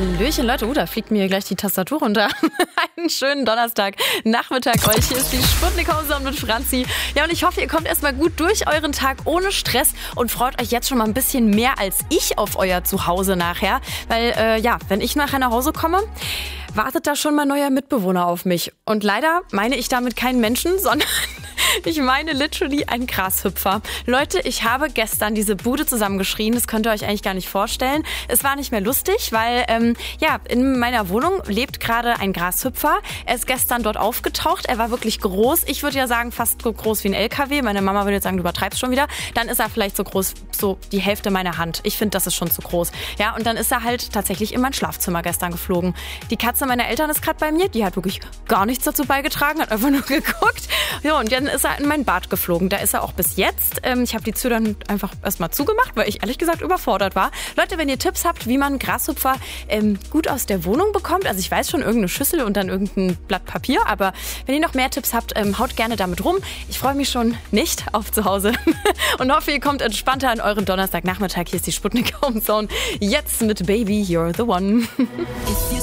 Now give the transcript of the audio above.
Hallöchen, Leute. Da fliegt mir gleich die Tastatur runter. Einen schönen Donnerstagnachmittag euch. Hier ist die Sputnik Homezone mit Franzi. Ja, und ich hoffe, ihr kommt erstmal gut durch euren Tag ohne Stress und freut euch jetzt schon mal ein bisschen mehr als ich auf euer Zuhause nachher. Weil, wenn ich nachher nach Hause komme, wartet da schon mal neuer Mitbewohner auf mich. Und leider meine ich damit keinen Menschen, sondern ich meine literally einen Grashüpfer. Leute, ich habe gestern diese Bude zusammengeschrien. Das könnt ihr euch eigentlich gar nicht vorstellen. Es war nicht mehr lustig, weil in meiner Wohnung lebt gerade ein Grashüpfer. Er ist gestern dort aufgetaucht. Er war wirklich groß. Ich würde ja sagen, fast so groß wie ein LKW. Meine Mama würde jetzt sagen, du übertreibst schon wieder. Dann ist er vielleicht so groß, so die Hälfte meiner Hand. Ich finde, das ist schon zu groß. Ja, und dann ist er halt tatsächlich in mein Schlafzimmer gestern geflogen. Die Katze meiner Eltern ist gerade bei mir. Die hat wirklich gar nichts dazu beigetragen, hat einfach nur geguckt. Ja, und dann ist er in mein Bad geflogen. Da ist er auch bis jetzt. Ich habe die Tür dann einfach erstmal zugemacht, weil ich ehrlich gesagt überfordert war. Leute, wenn ihr Tipps habt, wie man Grashüpfer gut aus der Wohnung bekommt, also ich weiß schon, irgendeine Schüssel und dann irgendein Blatt Papier, aber wenn ihr noch mehr Tipps habt, haut gerne damit rum. Ich freue mich schon nicht auf zu Hause und hoffe, ihr kommt entspannter an euren Donnerstagnachmittag. Hier ist die Sputnik Homezone. Jetzt mit Baby, You're the One.